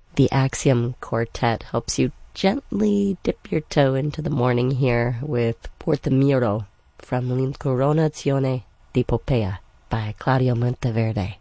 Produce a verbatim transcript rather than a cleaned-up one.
The Axiom Quartet helps you gently dip your toe into the morning here with Portamiro from L'Incoronazione di Poppea by Claudio Monteverde.